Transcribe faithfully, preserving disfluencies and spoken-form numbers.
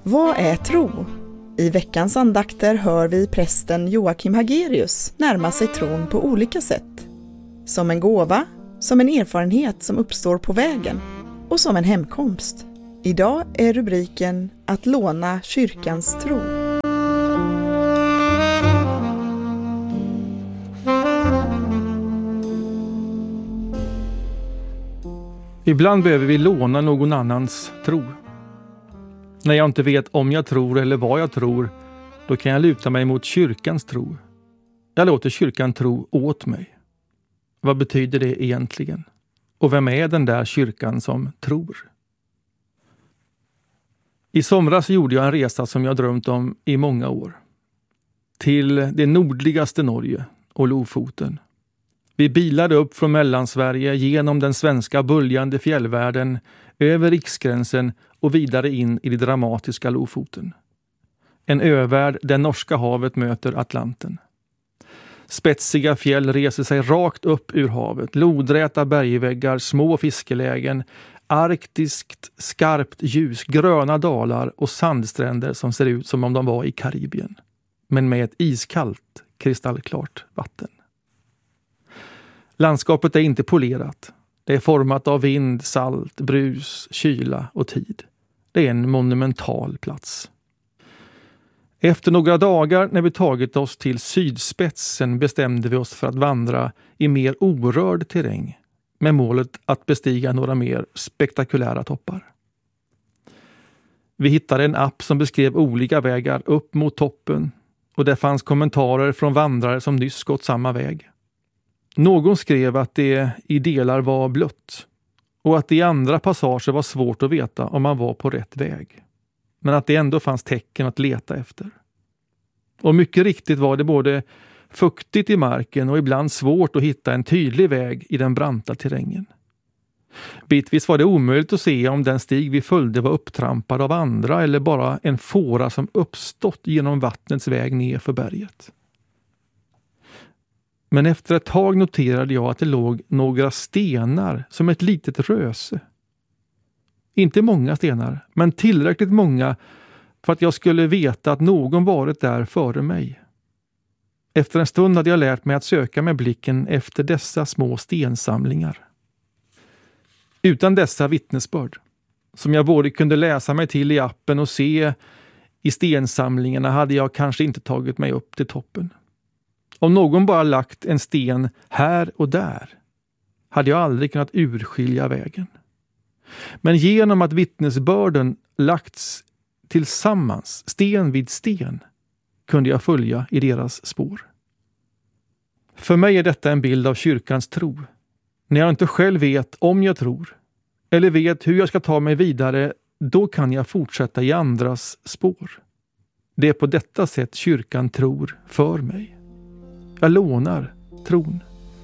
Vad är tro? I veckans andakter hör vi prästen Joakim Hagerius närma sig tron på olika sätt. Som en gåva, som en erfarenhet som uppstår på vägen och som en hemkomst. Idag är rubriken att låna kyrkans tro. Ibland behöver vi låna någon annans tro. När jag inte vet om jag tror eller vad jag tror, då kan jag luta mig mot kyrkans tro. Jag låter kyrkan tro åt mig. Vad betyder det egentligen? Och vem är den där kyrkan som tror? I somras gjorde jag en resa som jag drömt om i många år. Till det nordligaste Norge och Lofoten. Vi bilade upp från Mellansverige genom den svenska böljande fjällvärlden, över riksgränsen och vidare in i det dramatiska Lofoten. En övärld där norska havet möter Atlanten. Spetsiga fjäll reser sig rakt upp ur havet, lodräta bergväggar, små fiskelägen, arktiskt skarpt ljus, gröna dalar och sandstränder som ser ut som om de var i Karibien. Men med ett iskallt, kristallklart vatten. Landskapet är inte polerat. Det är format av vind, salt, brus, kyla och tid. Det är en monumental plats. Efter några dagar när vi tagit oss till sydspetsen bestämde vi oss för att vandra i mer orörd terräng med målet att bestiga några mer spektakulära toppar. Vi hittade en app som beskrev olika vägar upp mot toppen och det fanns kommentarer från vandrare som nyss gått samma väg. Någon skrev att det i delar var blött och att det i andra passager var svårt att veta om man var på rätt väg. Men att det ändå fanns tecken att leta efter. Och mycket riktigt var det både fuktigt i marken och ibland svårt att hitta en tydlig väg i den branta terrängen. Bitvis var det omöjligt att se om den stig vi följde var upptrampad av andra eller bara en fåra som uppstått genom vattnets väg ner för berget. Men efter ett tag noterade jag att det låg några stenar som ett litet röse. Inte många stenar, men tillräckligt många för att jag skulle veta att någon varit där före mig. Efter en stund hade jag lärt mig att söka med blicken efter dessa små stensamlingar. Utan dessa vittnesbörd, som jag både kunde läsa mig till i appen och se i stensamlingarna, hade jag kanske inte tagit mig upp till toppen. Om någon bara lagt en sten här och där hade jag aldrig kunnat urskilja vägen. Men genom att vittnesbörden lagts tillsammans, sten vid sten, kunde jag följa i deras spår. För mig är detta en bild av kyrkans tro. När jag inte själv vet om jag tror eller vet hur jag ska ta mig vidare, då kan jag fortsätta i andras spår. Det är på detta sätt kyrkan tror för mig. Jag lånar tron.